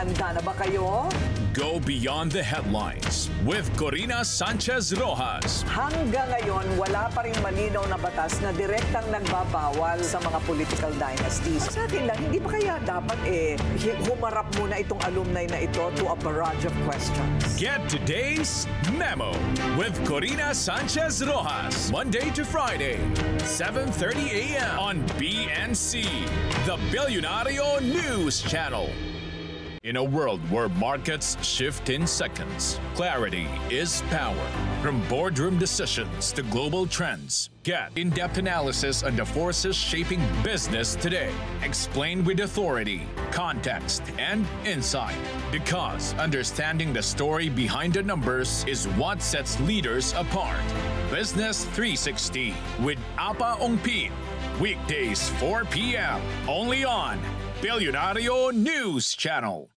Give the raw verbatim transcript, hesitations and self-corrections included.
Handa na ba kayo? Go beyond the headlines with Corina Sanchez Rojas. Hanggang ngayon, wala pa rin malinaw na batas na direktang nagbabawal sa mga political dynasties. Sa akin lang, hindi ba kaya dapat eh humarap muna itong alumni na ito to a barrage of questions? Get today's memo with Corina Sanchez Rojas. Monday to Friday, seven thirty a.m. on B N C, the Billionario News Channel. In a world where markets shift in seconds, clarity is power. From boardroom decisions to global trends, get in-depth analysis on the forces shaping business today. Explained with authority, context, and insight. Because understanding the story behind the numbers is what sets leaders apart. Business three sixty with Apa Ongpin. Weekdays four p.m. only on Billionario News Channel.